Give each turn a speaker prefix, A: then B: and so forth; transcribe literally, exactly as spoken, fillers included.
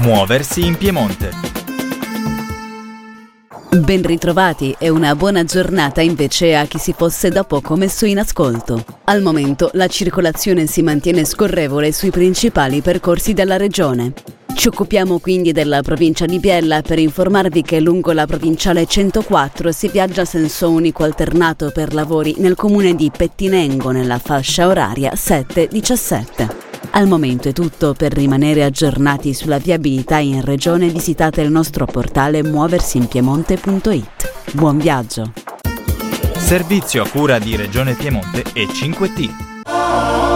A: Muoversi in Piemonte.
B: Ben ritrovati e una buona giornata invece a chi si fosse da poco messo in ascolto. Al momento la circolazione si mantiene scorrevole sui principali percorsi della regione. Ci occupiamo quindi della provincia di Biella per informarvi che lungo la provinciale centoquattro si viaggia a senso unico alternato per lavori nel comune di Pettinengo nella fascia oraria sette diciassette. Al momento è tutto. Per rimanere aggiornati sulla viabilità in regione visitate il nostro portale muoversinpiemonte punto it. Buon viaggio!
A: Servizio a cura di Regione Piemonte e cinque T.